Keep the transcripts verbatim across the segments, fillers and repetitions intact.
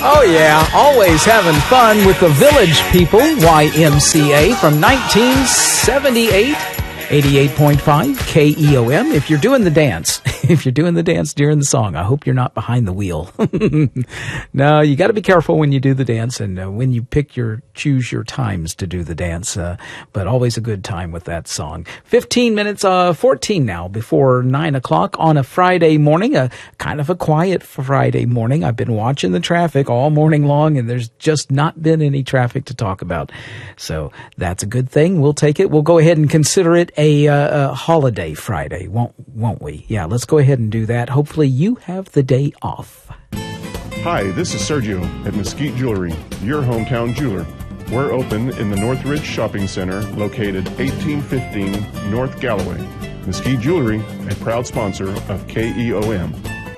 Oh, yeah, always having fun with the Village People, Y M C A, from nineteen seventy-eight, eighty-eight point five K E O M. If you're doing the dance, if you're doing the dance during the song, I hope you're not behind the wheel. No, you got to be careful when you do the dance and uh, when you pick your, choose your times to do the dance, uh, but always a good time with that song. fifteen minutes, uh, fourteen now before nine o'clock on a Friday morning, a kind of a quiet Friday morning. I've been watching the traffic all morning long and there's just not been any traffic to talk about. So that's a good thing. We'll take it. We'll go ahead and consider it a, uh, a holiday Friday, won't, won't we? Yeah, let's go ahead and do that. Hopefully you have the day off. Hi, this is Sergio at Mesquite Jewelry, your hometown jeweler. We're open in the Northridge Shopping Center, located eighteen fifteen North Galloway. Mesquite Jewelry, a proud sponsor of K E O M.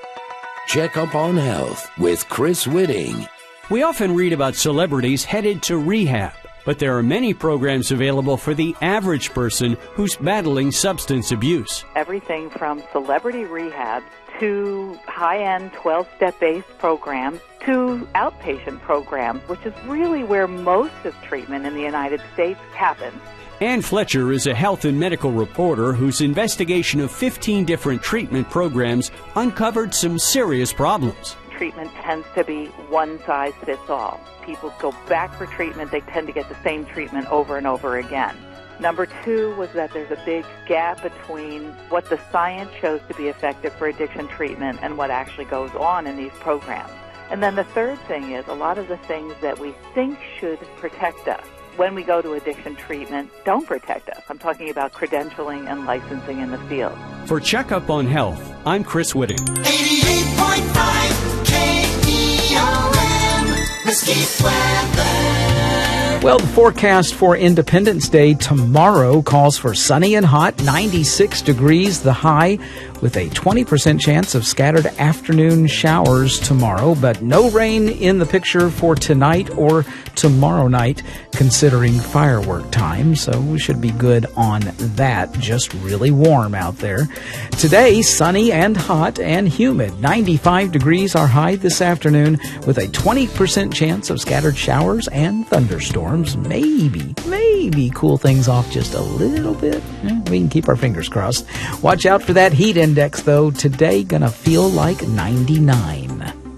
Check Up on Health with Chris Whitting. We often read about celebrities headed to rehab, but there are many programs available for the average person who's battling substance abuse. Everything from celebrity rehab to high-end twelve-step-based programs to outpatient programs, which is really where most of treatment in the United States happens. Ann Fletcher is a health and medical reporter whose investigation of fifteen different treatment programs uncovered some serious problems. Treatment tends to be one-size-fits-all. People go back for treatment, they tend to get the same treatment over and over again. Number two was that there's a big gap between what the science shows to be effective for addiction treatment and what actually goes on in these programs. And then the third thing is a lot of the things that we think should protect us when we go to addiction treatment don't protect us. I'm talking about credentialing and licensing in the field. For Checkup on Health, I'm Chris Whitting. eighty-eight point five K E O M, Mesquite Weather. Well, the forecast for Independence Day tomorrow calls for sunny and hot, ninety-six degrees the high, with a twenty percent chance of scattered afternoon showers tomorrow, but no rain in the picture for tonight or tomorrow night, considering firework time, so we should be good on that. Just really warm out there. Today, sunny and hot and humid. ninety-five degrees our high this afternoon, with a twenty percent chance of scattered showers and thunderstorms. Maybe, maybe cool things off just a little bit. Eh, we can keep our fingers crossed. Watch out for that heat index, though. Today, gonna feel like ninety-nine.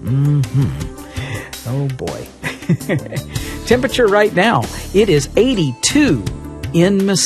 Mm-hmm. Oh, boy. Temperature right now, it is eighty-two in Mesquite.